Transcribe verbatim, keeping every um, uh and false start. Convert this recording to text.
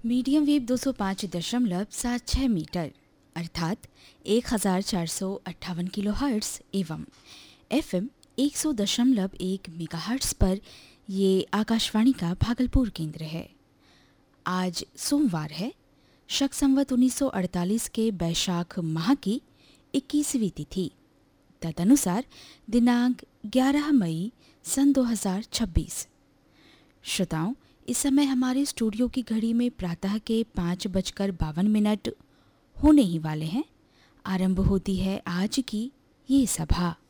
Medium wave दो सौ पाँच दशमलव सात छः मीटर अर्थात एक हज़ार चार सौ अट्ठावन किलो हर्ट्स एवं एफएम एक सौ दशमलव एक मेगा हर्ट्स पर ये आकाशवाणी का भागलपुर केंद्र है। आज सोमवार है, शक संवत उन्नीस सौ अड़तालीस के बैशाख माह की इक्कीसवीं तिथि, तदनुसार दिनांक ग्यारह मई सन दो हज़ार छब्बीस। श्रोताओं, इस समय हमारे स्टूडियो की घड़ी में प्रातः के पाँच बजकर बावन मिनट होने ही वाले हैं। आरंभ होती है आज की ये सभा।